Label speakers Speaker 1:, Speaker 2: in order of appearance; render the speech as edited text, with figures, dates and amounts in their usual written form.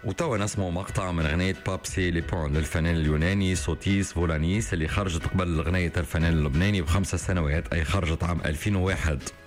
Speaker 1: وتوا نسمعوا مقطع من أغنية بابسي ليبون للفنان اليوناني سوتيس فولانيس اللي خرجت قبل أغنية الفنان اللبناني ب5 سنوات، أي خرجت عام 2001.